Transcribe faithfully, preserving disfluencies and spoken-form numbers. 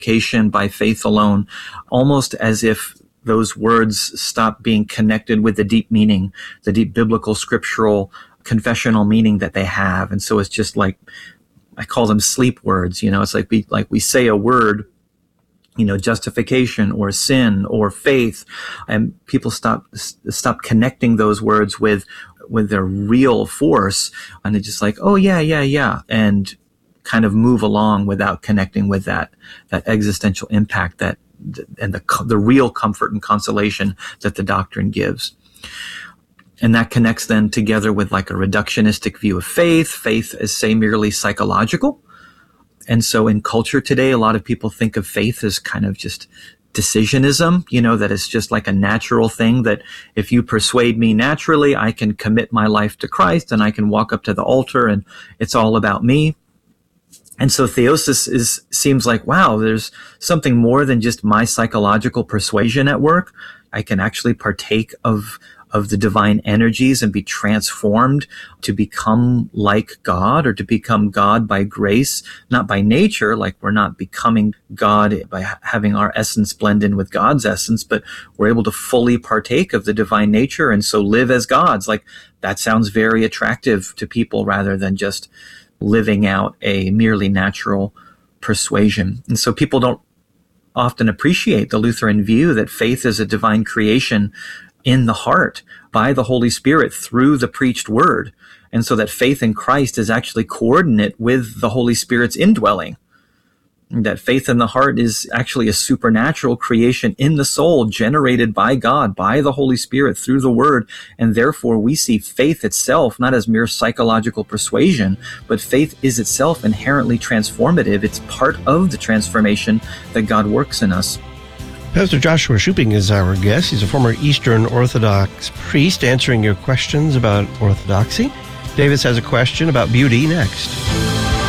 justification by faith alone, almost as if those words stop being connected with the deep meaning, the deep biblical, scriptural, confessional meaning that they have. And so it's just like, I call them sleep words. You know, it's like we, like we say a word, you know, justification or sin or faith, and people stop, stop connecting those words with, with their real force. And they're just like, oh yeah, yeah, yeah. And kind of move along without connecting with that, that existential impact that, and the, the real comfort and consolation that the doctrine gives. And that connects then together with like a reductionistic view of faith, faith as, say, merely psychological. And so in culture today, a lot of people think of faith as kind of just decisionism, you know, that it's just like a natural thing that if you persuade me naturally, I can commit my life to Christ and I can walk up to the altar and it's all about me. And so theosis is, seems like, wow, there's something more than just my psychological persuasion at work. I can actually partake of of the divine energies and be transformed to become like God, or to become God by grace, not by nature, like we're not becoming God by ha- having our essence blend in with God's essence, but we're able to fully partake of the divine nature and so live as gods. Like that sounds very attractive to people rather than just living out a merely natural persuasion. And so people don't often appreciate the Lutheran view that faith is a divine creation in the heart by the Holy Spirit through the preached word. And so that faith in Christ is actually coordinate with the Holy Spirit's indwelling. That faith in the heart is actually a supernatural creation in the soul generated by God, by the Holy Spirit through the word. And therefore we see faith itself not as mere psychological persuasion, but faith is itself inherently transformative. It's part of the transformation that God works in us. Pastor Joshua Schuping is our guest. He's a former Eastern Orthodox priest answering your questions about Orthodoxy. Davis has a question about beauty next.